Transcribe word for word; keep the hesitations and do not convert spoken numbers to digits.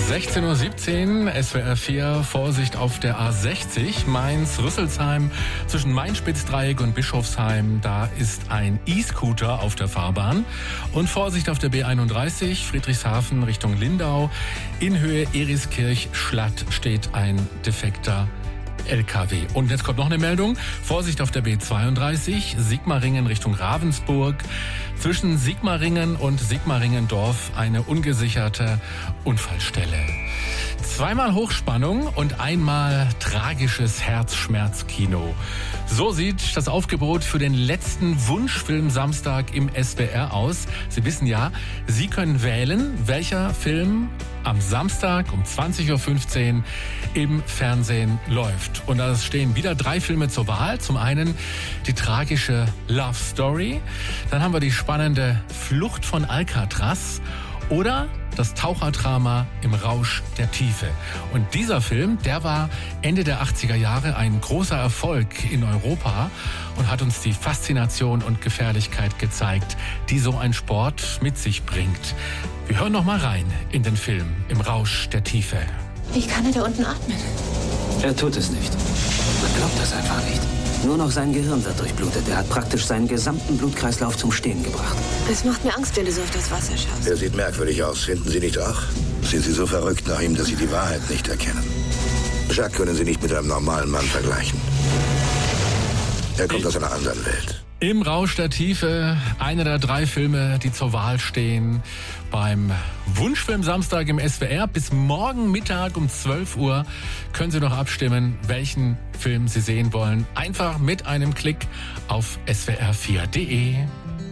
sechzehn Uhr siebzehn, S W R vier, Vorsicht auf der A sechzig, Mainz-Rüsselsheim, zwischen Main-Spitzdreieck und Bischofsheim, da ist ein E-Scooter auf der Fahrbahn. Und Vorsicht auf der B einunddreißig, Friedrichshafen Richtung Lindau, in Höhe Eriskirch-Schlatt steht ein defekter L K W. Und jetzt kommt noch eine Meldung. Vorsicht auf der B zweiunddreißig, Sigmaringen Richtung Ravensburg. Zwischen Sigmaringen und Sigmaringendorf eine ungesicherte Unfallstelle. Zweimal Hochspannung und einmal tragisches Herzschmerzkino. So sieht das Aufgebot für den letzten Wunschfilm Samstag im S W R aus. Sie wissen ja, Sie können wählen, welcher Film am Samstag um zwanzig Uhr fünfzehn im Fernsehen läuft. Und da stehen wieder drei Filme zur Wahl. Zum einen die tragische Love Story, dann haben wir die spannende Flucht von Alcatraz oder das Taucherdrama Im Rausch der Tiefe. Und dieser Film, der war Ende der achtziger Jahre ein großer Erfolg in Europa und hat uns die Faszination und Gefährlichkeit gezeigt, die so ein Sport mit sich bringt. Wir hören noch mal rein in den Film Im Rausch der Tiefe. Wie kann er da unten atmen? Er tut es nicht. Man glaubt das einfach nicht. Nur noch sein Gehirn wird durchblutet. Er hat praktisch seinen gesamten Blutkreislauf zum Stehen gebracht. Es macht mir Angst, wenn du so auf das Wasser schaust. Er sieht merkwürdig aus, finden Sie nicht auch? Sind Sie so verrückt nach ihm, dass Sie die Wahrheit nicht erkennen? Jacques können Sie nicht mit einem normalen Mann vergleichen. Er kommt aus einer anderen Welt. Im Rausch der Tiefe, einer der drei Filme, die zur Wahl stehen beim Wunschfilm Samstag im S W R. Bis morgen Mittag um zwölf Uhr können Sie noch abstimmen, welchen Film Sie sehen wollen. Einfach mit einem Klick auf S W R vier Punkt de.